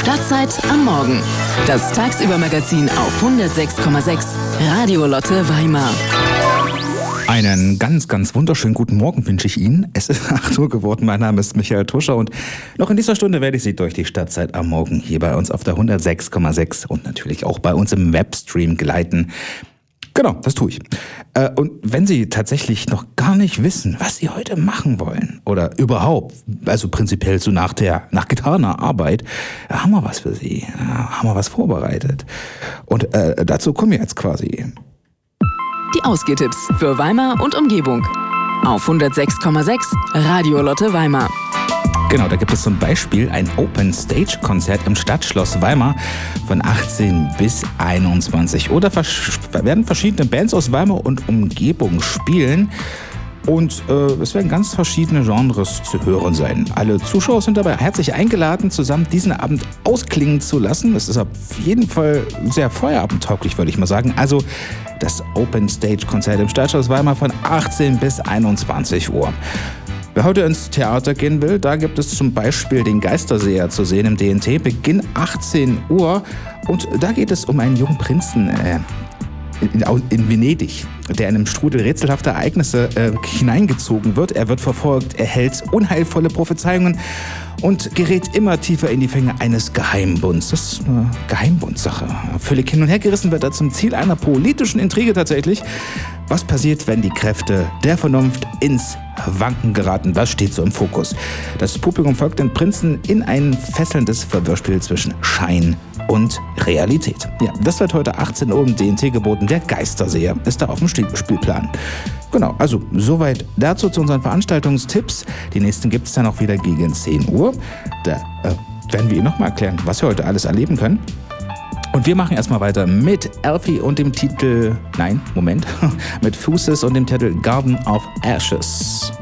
Stadtzeit am Morgen. Das Tagsüber-Magazin auf 106,6 Radio Lotte Weimar. Einen ganz, ganz wunderschönen guten Morgen wünsche ich Ihnen. Es ist 8 Uhr geworden. Mein Name ist Michael Tuscher und noch in dieser Stunde werde ich Sie durch die Stadtzeit am Morgen hier bei uns auf der 106,6 und natürlich auch bei uns im Webstream geleiten. Genau, das tue ich. Und wenn Sie tatsächlich noch gar nicht wissen, was Sie heute machen wollen oder überhaupt, also prinzipiell so nach getaner Arbeit, haben wir was für Sie, haben wir was vorbereitet. Und dazu kommen wir jetzt quasi. Die Ausgehtipps für Weimar und Umgebung. Auf 106,6 Radio Lotte Weimar. Genau, da gibt es zum Beispiel ein Open-Stage-Konzert im Stadtschloss Weimar von 18 bis 21 Uhr. Da werden verschiedene Bands aus Weimar und Umgebung spielen. Und es werden ganz verschiedene Genres zu hören sein. Alle Zuschauer sind dabei herzlich eingeladen, zusammen diesen Abend ausklingen zu lassen. Es ist auf jeden Fall sehr feierabendtauglich, würde ich mal sagen. Also das Open-Stage-Konzert im Stadtschloss Weimar von 18 bis 21 Uhr. Wer heute ins Theater gehen will, da gibt es zum Beispiel den Geisterseher zu sehen im DNT, Beginn 18 Uhr. Und da geht es um einen jungen Prinzen in Venedig, der in einem Strudel rätselhafter Ereignisse hineingezogen wird. Er wird verfolgt, erhält unheilvolle Prophezeiungen und gerät immer tiefer in die Fänge eines Geheimbunds. Das ist eine Geheimbundssache. Völlig hin und her gerissen wird er zum Ziel einer politischen Intrige tatsächlich. Was passiert, wenn die Kräfte der Vernunft ins Wanken geraten? Das steht so im Fokus. Das Publikum folgt den Prinzen in ein fesselndes Verwirrspiel zwischen Schein und Realität. Ja, das wird heute 18 Uhr im DNT geboten. Der Geisterseher ist da auf dem Spielplan. Genau, also soweit dazu zu unseren Veranstaltungstipps. Die nächsten gibt es dann auch wieder gegen 10 Uhr. Da werden wir Ihnen nochmal erklären, was wir heute alles erleben können. Und wir machen erstmal weiter mit Alfie und dem Titel, mit Fuses und dem Titel Garden of Ashes.